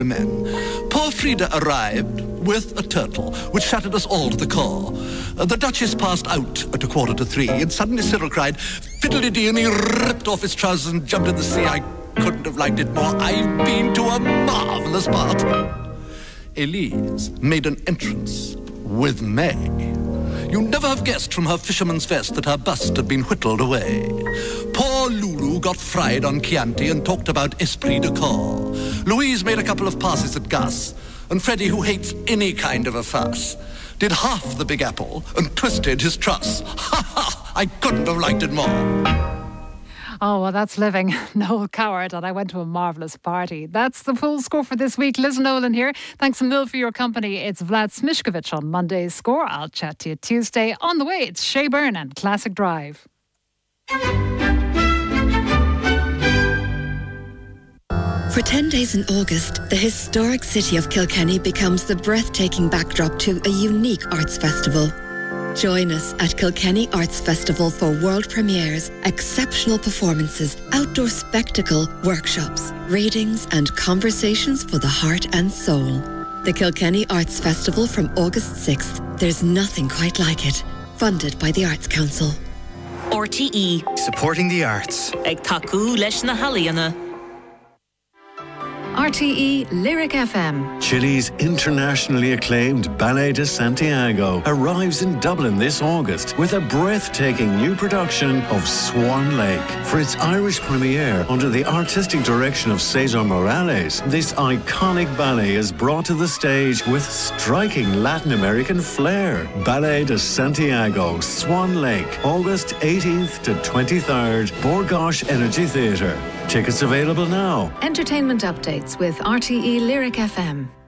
men. Poor Frida arrived with a turtle, which shattered us all to the core. The Duchess passed out at 2:45, and suddenly Cyril cried, "Fiddly-dee," and he ripped off his trousers and jumped in the sea. I couldn't have liked it more. I've been to a marvellous party. Elise made an entrance with May. You'd never have guessed from her fisherman's vest that her bust had been whittled away. Poor Lulu got fried on Chianti and talked about esprit de corps. Louise made a couple of passes at Gus, and Freddie, who hates any kind of a fuss, did half the Big Apple and twisted his truss. Ha ha! I couldn't have liked it more. Oh, well, that's living. Noel Coward, and I went to a marvellous party. That's the full score for this week. Liz Nolan here. Thanks a mil for your company. It's Vlad Smishkovich on Monday's score. I'll chat to you Tuesday. On the way, it's Shea Byrne and Classic Drive. For 10 days in August, the historic city of Kilkenny becomes the breathtaking backdrop to a unique arts festival. Join us at Kilkenny Arts Festival for world premieres, exceptional performances, outdoor spectacle, workshops, readings and conversations for the heart and soul. The Kilkenny Arts Festival from August 6th. There's nothing quite like it. Funded by the Arts Council. RTE. Supporting the arts. Ag taku leis na halaíonna. RTE Lyric FM. Chile's internationally acclaimed Ballet de Santiago arrives in Dublin this August with a breathtaking new production of Swan Lake. For its Irish premiere under the artistic direction of Cesar Morales, this iconic ballet is brought to the stage with striking Latin American flair. Ballet de Santiago, Swan Lake, August 18th to 23rd, Borgosh Energy Theatre. Tickets available now. Entertainment updates with RTE Lyric FM.